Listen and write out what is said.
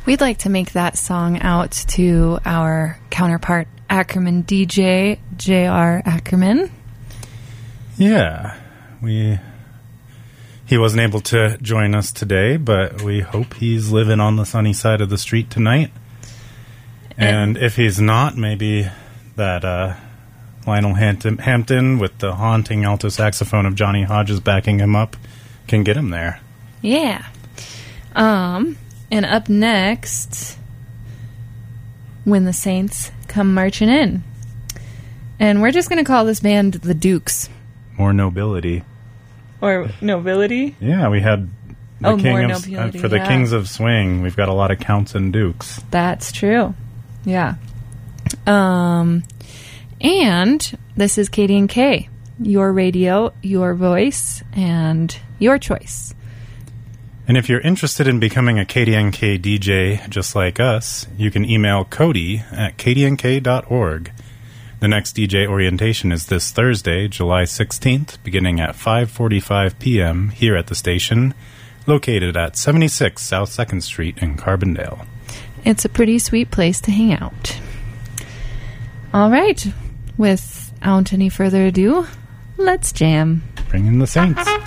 We'd like to make that song out to our counterpart, Ackerman DJ, J.R. Ackerman. Yeah, he wasn't able to join us today, but we hope he's living on the sunny side of the street tonight. And if he's not, maybe that Lionel Hampton with the haunting alto saxophone of Johnny Hodges backing him up can get him there. Yeah. And up next, When the Saints Come Marching In. And we're just going to call this band the Dukes. More nobility. Or nobility? Yeah, we had more nobility, for the Kings of Swing, we've got a lot of counts and dukes. That's true. Yeah. And this is KDNK. Your radio, your voice, and your choice. And if you're interested in becoming a KDNK DJ just like us, you can email Cody at kdnk.org. The next DJ orientation is this Thursday, July 16th, beginning at 5:45 p.m. here at the station, located at 76 South 2nd Street in Carbondale. It's a pretty sweet place to hang out. All right, without any further ado, let's jam. Bring in the Saints.